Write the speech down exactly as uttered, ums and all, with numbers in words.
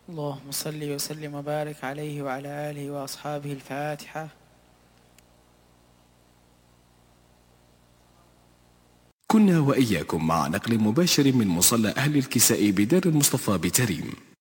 اللهم صل وسلم وبارك عليه وعلى آله وأصحابه. الفاتحة. كنا وإياكم مع نقل مباشر من مصلى أهل الكساء بدار المصطفى بتريم.